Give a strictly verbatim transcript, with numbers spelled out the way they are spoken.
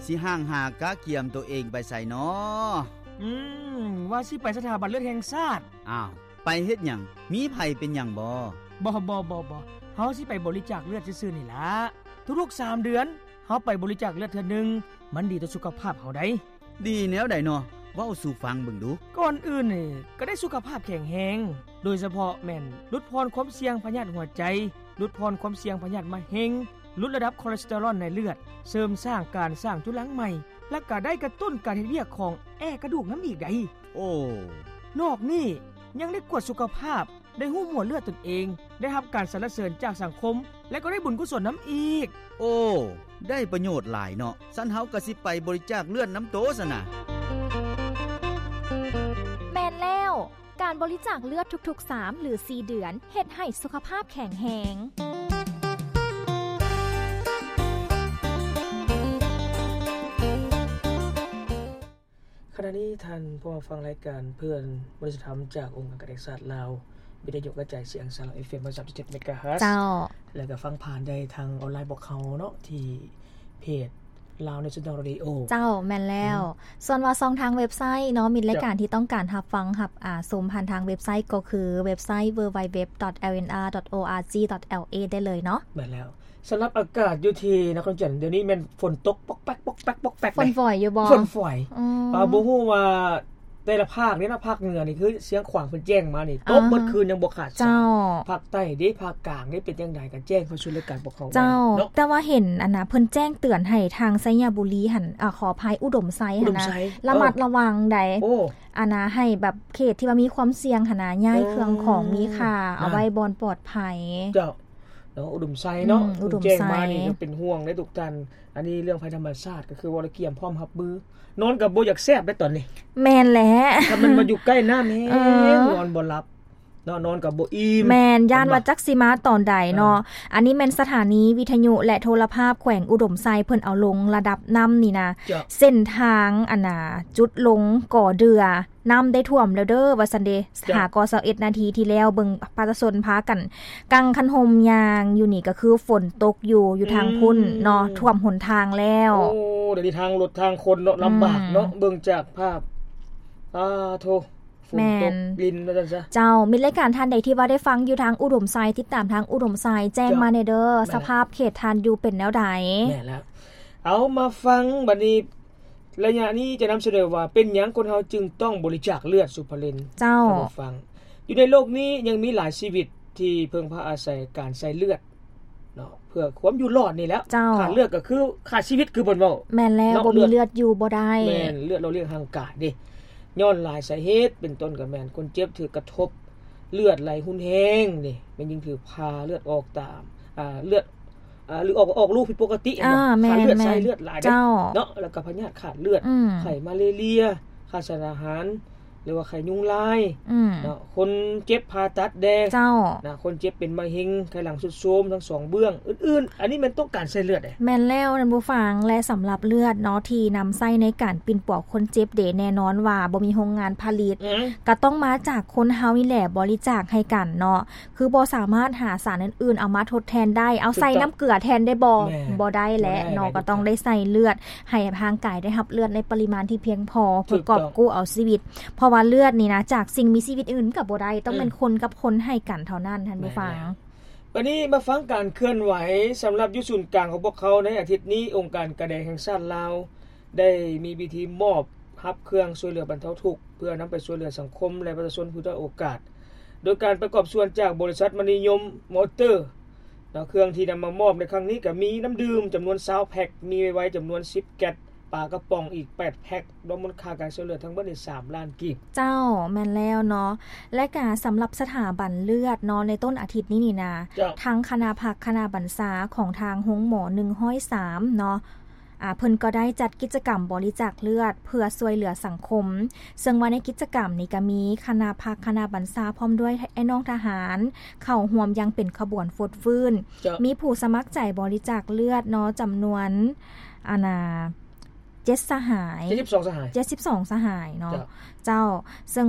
สิห่างหากะเกียมตัวเองไปใส่น้ออืมว่าสิไปสถาบันเลือดแห่งชาติอ้าวไปเฮ็ดหยังมีไผเป็นหยังบ่บ่บ่บ่บ่เฮาสิไปบริจาคเลือดซื่อๆนี่ล่ะทุกๆสามเดือนเฮาไปบริจาคเลือดเทื่อนึงมันดีต่อสุขภาพเฮาได้ดีแนวใดน้อเว้าสู่ฟังเบิ่งดูก่อนอื่นนี่ก็ได้สุขภาพแข็งแรงโดยเฉพาะแม่นลดพรความเสี่ยงพยาธิหัวใจลดพรความเสี่ยงพยาธิมะเร็งลดระดับคอเลสเตอรอลในเลือดเสริมสร้างการสร้างจุลังใหม่และก็ได้กระตุ้นการเฮ็ดเวียกของแอกระดูกน้ำอีกได้โอ้นอกนี้ยังได้กวดสุขภาพได้หู้หมวดเลือดตนเองได้รับการสรรเสริญจากสังคมและก็ได้บุญกุศลน้ำอีกโอ้ได้ประโยชน์หลายเนาะซั้นเฮาก็สิไปบริจาคเลือดน้ำโตซะนะแม่นแล้วการบริจาคเลือดทุกๆสามหรือสี่เดือนเฮ็ดให้สุขภาพแข็งแรงขณะนี้ท่านผู้ฟังรายการเพื่อนบริษัทธรรมจากองค์การเกษตรศาสตร์ลาววิทยุกระจายเสียงสาร เอฟ เอ็ม สามสิบเจ็ด เมกะเฮิรตซ์เจ้าแล้วก็ฟังผ่านได้ทางออนไลน์บอกเขาเนาะที่เพจลาวในชุดดาวเรดิโอเจ้าแม่นแล้วส่วนว่าช่องทางเว็บไซต์เนาะมีรายการที่ต้องการรับฟังรับอ่าชมผ่านทางเว็บไซต์ก็คือเว็บไซต์ ดับเบิลยู ดับเบิลยู ดับเบิลยู ดอท แอล เอ็น อาร์ ดอท โอ อาร์ จี ดอท แอล เอ ได้เลยเนาะแม่นแล้วสำหรับอากาศอยู่ที่นครสวรรค์เดี๋ยวนี้แม่นฝนตกปอกแป๊กปอกแป๊กปอกแป๊กฝนฝอยอยู่บ่ฝนฝอยอ่าบ่ฮู้ว่าแต่ละภาคนี่นะภาคเหนือนี่คือเสียงขวางเพิ่นแจ้งมานี่ตกเบิดคืนยังบ่ขาดสายภาคใต้เด้ภาคกลางนี่เป็นจังได๋กันแจ้งเข้าสู่รายการปกครองเจ้าแต่ว่าเห็นอันน่ะเพิ่นแจ้งเตือนให้ทางไสยบุรีหั่นอ่าขออภัยอุดมไซหั่นนะระมัดระวังใดโอ้อันน่ะให้แบบเขตที่ว่ามีความเสี่ยงหั่นน่ะย้ายเครื่องของมีค่าเอาไว้บอนปลอดภัยเจ้าเนาะอุดมไซเนาะแจ้งมานี่ก็เป็นห่วงได้ทุกท่านอันนี้เรื่องภัยธรรมชาติก็คือว่าเราเกียมพร้อมรับมือนอนกับบ่อยากแซ่บได้ตอนนี้แม่นแหละถ้ามันมาอยู่ใกล้หน้าแม่นอนบ่หลับเนาะนอนกับบ่อิ่มแม่นย่านว่าจักสิมาตอนใดเนาะอันนี้แม่นสถานีวิทยุและโทรภาพแขวงอุดมไซเพิ่นเอาลงระดับน้ำนี่นะเส้นทางอันน่ะจุดลงก่อเดือน้ำได้ท่วมแล้วเด้อว่าซั่นเด้หาก็ยี่สิบเอ็ดนาทีที่แล้วเบิ่งประชาชนพากันกังคันห่มยางอยู่นี่ก็คือฝนตกอยู่อยู่ทางพุ่นเนาะท่วมหนทางแล้วโอ้เดี๋ยวนี้ทางรถทางคนเนาะลำบากเนาะเบิ่งจากภาพอ่าโธฝนตกลินว่าซั่นซะเจ้ามีรายการท่านใดที่ว่าได้ฟังอยู่ทางอุดมไซติดตามทางอุดมไซแจ้งมาในเด้อสภาพเขตทานอยู่เป็นแนวใดแม่นแล้วเอามาฟังบัดนี้ระยะนี้จะนำเสนอว่าเป็นหยังคนเฮาจึงต้องบริจาคเลือดสุภลินเจ้าฟังอยู่ในโลกนี้ยังมีหลายชีวิตที่เพิ่งพาอาศัยการใช้เลือดเนาะเพื่อความอยู่รอดนี่แหละขาดเลือดก็คือขาดชีวิตคือเพิ่นเว้าแม่นแล้วบ่มีเลือดอยู่บ่ได้แม่นเลือดเราเรียกทางกายเด้ย้อนหลายสาเหตุเป็นต้นก็แม่นคนเจ็บถือกระทบเลือดไหลหุนแฮงนี่แม่นยิ่งถือพาเลือดออกตามอ่าเลือดอ่าหรือออกออกลูกผิดปกติเนาะขาดเลือดใส่เลือดหลายเนาะแล้วก็พยาธิขาดเลือดไข้มาเลเรียขาดสารอาหารหรือว่าไข้ยุงลายเนาะคนเจ็บผ่าตัดแดงนะคนเจ็บเป็นมะเร็งไข้หลังสุดโทรมทั้งสองเบื้องอื่นๆอันนี้มันต้องการใช้เลือดแม่นแล้วท่านผู้ฟังและสำหรับเลือดเนาะที่นำใช้ในการปิ่นปอกคนเจ็บเดแน่นอนว่าบ่มีโรงงานผลิตก็ต้องมาจากคนเฮานี่แหละบริจาคให้กันเนาะคือบ่สามารถหาสารอื่นๆเอามาทดแทนได้เอาใส่น้ำเกลือแทนได้บ่บ่ได้และเนาะก็ต้องได้ใส่เลือดให้ทางกายได้รับเลือดในปริมาณที่เพียงพอเพื่อกอบกู้เอาชีวิตเพราะว่าเลือดนี่นะจากสิ่งมีชีวิตอื่นกับบ่ได้ต้องเป็นคนกับคนให้กันเท่านั้นท่านผู้ฟังวันนี้มาฟังการเคลื่อนไหวสำหรับยุศูนย์กลางของพวกเขาในอาทิตย์นี้องค์การกระแดงแห่งชาติลาวได้มีพิธีมอบรับเครื่องช่วยเหลือบรรเทาทุกข์เพื่อนำไปช่วยเหลือสังคมและประชาชนผู้ด้อยโอกาสโดยการประกอบส่วนจากบริษัทมณียมมอเตอร์แล้วเครื่องที่นำมามอบในครั้งนี้ก็มีน้ำดื่มจำนวนยี่สิบแพ็คมีไว้จำนวนสิบแก๊สปลากระป๋องอีกแปดแพ็ครวมมูลค่าการช่วยเหลือทั้งหมดสามล้านกีบเจ้าแม่นแล้วเนาะและก็สำหรับสถาบันเลือดเนาะในต้นอาทิตย์นี้นี่นะทั้งคณะผักคณะบรรษาของทางโรงหมอหนึ่งร้อยสามเนาะอ่าเพิ่นก็ได้จัดกิจกรรมบริจาคเลือดเพื่อช่วยเหลือสังคมซึ่งว่าในกิจกรรมนี้ก็มีคณะผักคณะบรรษาพร้อมด้วยไอ้น้องทหารเข้าร่วมยังเป็นขบวนฟดฟื้นมีผู้สมัครใจบริจาคเลือดเนาะจำนวนอานาเจ็ดสหายเจ็ดสิบสองสหายเจ็ดสิบสองสหายเนาะเจ้าซึ่ง